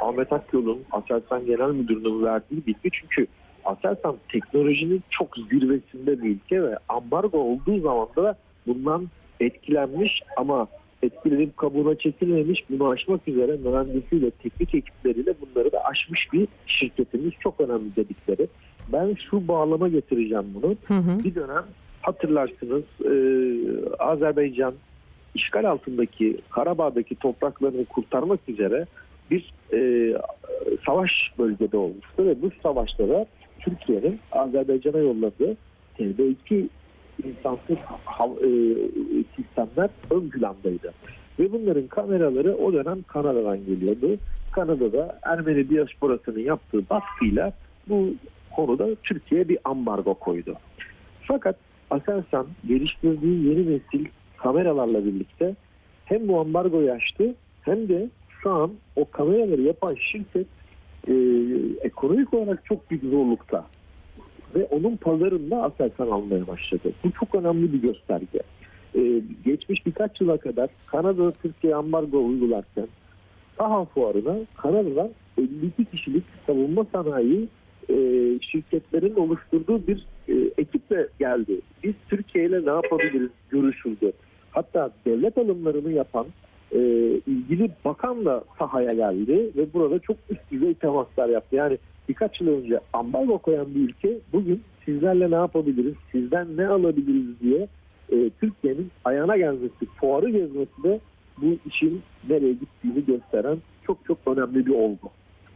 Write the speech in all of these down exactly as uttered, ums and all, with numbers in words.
Ahmet Akyol'un, Aselsan Genel Müdürlüğü'nün verdiği bilgi. Çünkü Aselsan teknolojinin çok zirvesinde bir ülke ve ambargo olduğu zaman da bundan etkilenmiş ama etkilenip kabuğuna çekilmemiş, bunu aşmak üzere mühendisiyle, teknik ekipleriyle bunları da aşmış bir şirketimiz. Çok önemli dedikleri. Ben şu bağlama getireceğim bunu. Hı hı. Bir dönem hatırlarsınız e, Azerbaycan işgal altındaki Karabağ'daki topraklarını kurtarmak üzere bir e, savaş bölgede olmuştu ve bu savaşta da Türkiye'nin Azerbaycan'a yolladığı T B iki insansız e, sistemler ön plandaydı. Ve bunların kameraları o dönem Kanada'dan geliyordu. Kanada'da Ermeni diasporasının yaptığı baskıyla bu konuda Türkiye bir ambargo koydu. Fakat Aselsan geliştirdiği yeni nesil kameralarla birlikte hem bu ambargoyu aştı hem de şu an o kameraları yapan şirket e, ekonomik olarak çok büyük zorlukta. Ve onun pazarında Aselsan almaya başladı. Bu çok önemli bir gösterge. Ee, geçmiş birkaç yıla kadar Kanada Türkiye ambargo uygularken SAHA fuarına Kanada'dan elli iki kişilik savunma sanayi e, şirketlerin oluşturduğu bir e, ekiple geldi. Biz Türkiye ile ne yapabiliriz görüşüldü. Hatta devlet alımlarını yapan e, ilgili bakan da sahaya geldi ve burada çok üst düzey temaslar yaptı. Yani birkaç yıl önce ambargo koyan bir ülke bugün sizlerle ne yapabiliriz, sizden ne alabiliriz diye e, Türkiye'nin ayağına gelmesi, fuarı gezmesi de bu işin nereye gittiğini gösteren çok çok önemli bir olgu.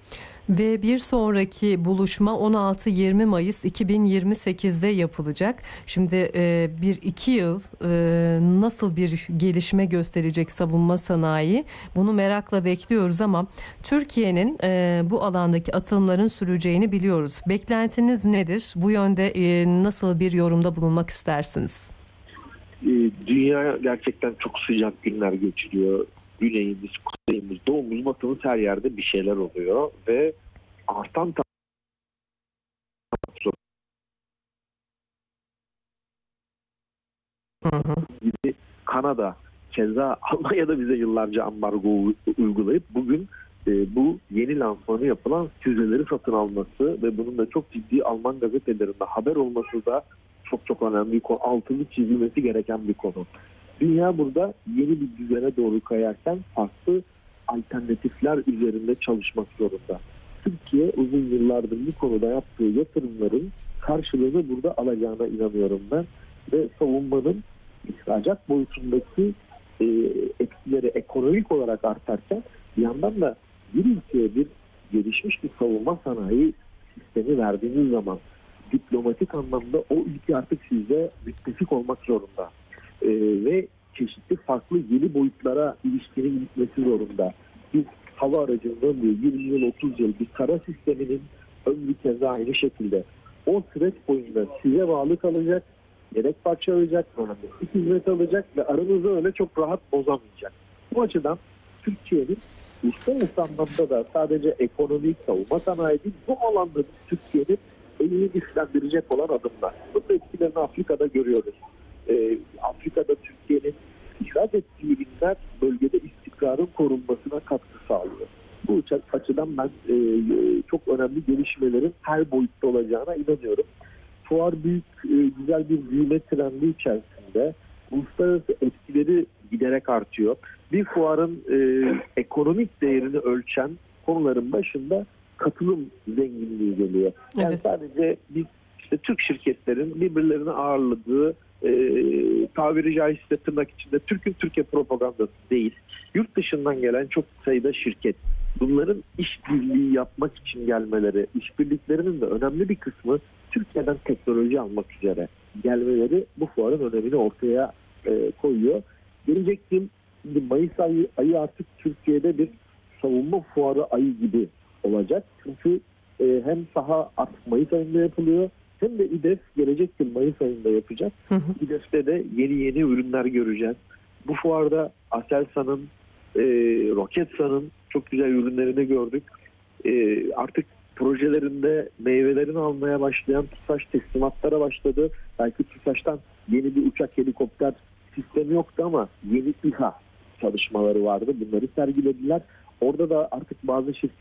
Ve bir sonraki buluşma on altı yirmi Mayıs iki bin yirmi sekizde yapılacak. Şimdi e, bir iki yıl e, nasıl bir gelişme gösterecek savunma sanayi, bunu merakla bekliyoruz ama Türkiye'nin e, bu alandaki atılımların süreceğini biliyoruz. Beklentiniz nedir? Bu yönde e, nasıl bir yorumda bulunmak istersiniz? Dünya gerçekten çok sıcak günler geçiriyor. Güneyimiz, kuzeyimiz, doğumuz, batımız her yerde bir şeyler oluyor ve artan gibi Kanada, keza Almanya'da bize yıllarca ambargo uygulayıp bugün e, bu yeni lansmanı yapılan füzeleri satın alması ve bunun da çok ciddi Alman gazetelerinde haber olması da çok çok önemli bir konu. Altını çizilmesi gereken bir konu. Dünya burada yeni bir düzene doğru kayarken farklı alternatifler üzerinde çalışmak zorunda. Türkiye uzun yıllardır bu konuda yaptığı yatırımların karşılığını burada alacağına inanıyorum ben. Ve savunmanın ihracat boyutundaki e, etkileri ekonomik olarak artarken bir yandan da bir ülkeye bir gelişmiş bir savunma sanayi sistemi verdiğiniz zaman diplomatik anlamda o ülke artık sizde müttefik olmak zorunda. Ee, ve çeşitli farklı yeni boyutlara ilişkinin gitmesi zorunda. Bir hava aracının ömrü yirmi yıl otuz yıl, bir kara sisteminin ömrü keza aynı şekilde. O süreç boyunca size bağlı kalacak, yedek parça alacak, mühendislik hizmet alacak ve aranızda öyle çok rahat bozamayacak. Bu açıdan Türkiye'nin uluslararası anlamda da sadece ekonomik, savunma sanayi değil, bu alanda Türkiye'nin elini güçlendirecek olan adımlar. Bu etkilerini Afrika'da görüyoruz. Ee, Afrika'da Türkiye'nin ihraç ettiği ürünler bölgede istikrarın korunmasına katkı sağlıyor. Bu açıdan ben e, çok önemli gelişmelerin her boyutta olacağına inanıyorum. Fuar büyük, e, güzel bir büyüme trendi içerisinde. Uluslararası etkileri giderek artıyor. Bir fuarın e, ekonomik değerini ölçen konuların başında katılım zenginliği geliyor. Yani evet. Sadece biz işte Türk şirketlerin birbirlerini ağırladığı e, tabiri caizse tırnak içinde Türk'ün Türkiye propagandası değil. Yurt dışından gelen çok sayıda şirket. Bunların işbirliği yapmak için gelmeleri, işbirliklerinin de önemli bir kısmı Türkiye'den teknoloji almak üzere gelmeleri bu fuarın önemini ortaya e, koyuyor. Gelecek yıl Mayıs ayı, ayı artık Türkiye'de bir savunma fuarı ayı gibi olacak. Çünkü e, hem saha artık Mayıs ayında yapılıyor hem de İDEF gelecek yıl Mayıs ayında yapacak. Hı hı. İDEF'te de yeni yeni ürünler göreceğiz. Bu fuarda Aselsan'ın, e, Roketsan'ın çok güzel ürünlerini gördük. E, artık projelerinde meyvelerini almaya başlayan TUSAŞ teslimatlara başladı. Belki TUSAŞ'tan yeni bir uçak helikopter sistemi yoktu ama yeni İHA çalışmaları vardı. Bunları sergilediler. Orada da artık bazı şirketler